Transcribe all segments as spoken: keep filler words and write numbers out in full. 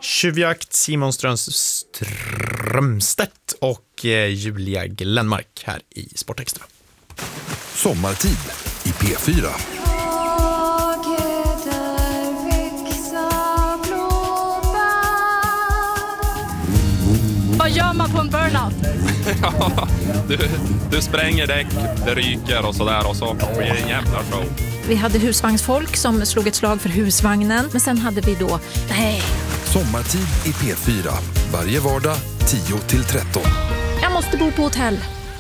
Tjuvjakt, Simon Strömstedt och Julia Glenmark här i Sportextra. Sommartid i P fyra. Vad gör man på en burnout? Ja, du, du spränger däck, det ryker och sådär och så blir det en jävla show. Vi hade husvagnsfolk som slog ett slag för husvagnen. Men sen hade vi då, nej. Sommartid i P fyra. Varje vardag tio till tretton. Jag måste bo på hotell.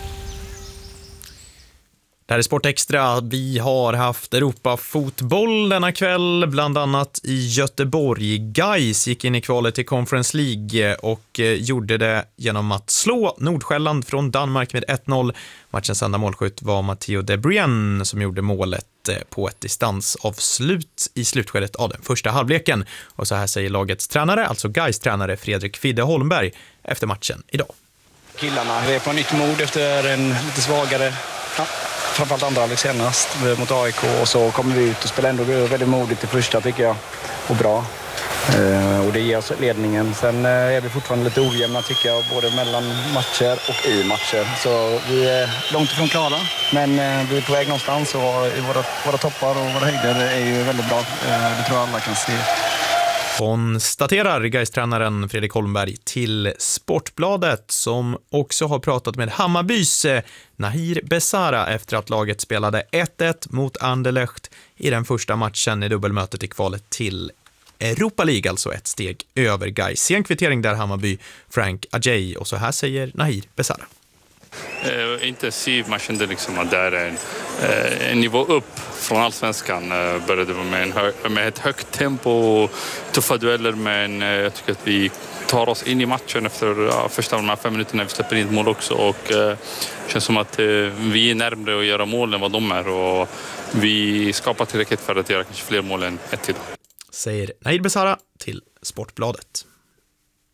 Det här är Sportextra. Vi har haft Europa-fotboll denna kväll, bland annat i Göteborg. Gais gick in i kvalet till Conference League och gjorde det genom att slå Nordsjälland från Danmark med ett noll. Matchens enda målskytt var Matteo De Bruyne som gjorde målet på ett distansavslut i slutskedet av den första halvleken. Och så här säger lagets tränare, alltså Gais tränare Fredrik Fidde Holmberg, efter matchen idag. Killarna är på nytt mod efter en lite svagare, ja, framförallt andra halvlek senast mot A I K, och så kommer vi ut och spelar ändå väldigt modigt i första tycker jag, och bra. Eh, och det ger oss ledningen. Sen eh, är vi fortfarande lite ojämna tycker jag, både mellan matcher och i matcher. Så vi är långt ifrån klara, men eh, vi är på väg någonstans och i våra, våra toppar och våra höjder är ju väldigt bra. Eh, det tror jag alla kan se. Konstaterar Gais-tränaren Fredrik Holmberg till Sportbladet, som också har pratat med Hammarbys Nahir Besara efter att laget spelade ett ett mot Anderlecht i den första matchen i dubbelmötet i kvalet till Europa League, alltså ett steg över Gais. Sen kvittering där Hammarby Frank Ajay, och så här säger Nahir Besara. Eh, intensiv, man kände liksom att det är en, eh, en nivå upp från allsvenskan. Eh, började med, en hö- med ett högt tempo, tuffa dueller, men eh, jag tycker att vi tar oss in i matchen efter ja, första de här fem minuterna när vi släpper in ett mål också, och eh, känns som att eh, vi är närmare att göra mål än vad de är, och vi skapar tillräckligt för att göra kanske fler mål än ett till. Säger Nahir Besara till Sportbladet.